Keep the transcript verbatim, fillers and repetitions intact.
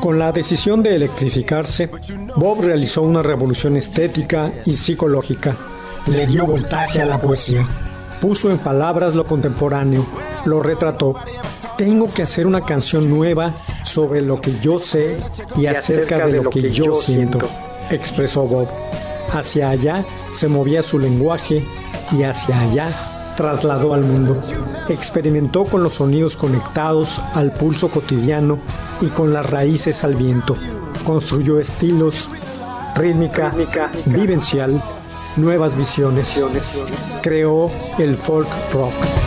Con la decisión de electrificarse, Bob realizó una revolución estética y psicológica. Le dio voltaje a la poesía. Puso en palabras lo contemporáneo, lo retrató. Tengo que hacer una canción nueva sobre lo que yo sé y acerca de lo que yo siento, expresó Bob. Hacia allá se movía su lenguaje y hacia allá trasladó al mundo. Experimentó con los sonidos conectados al pulso cotidiano y con las raíces al viento. Construyó estilos, rítmica, vivencial, nuevas visiones. Creó el folk rock.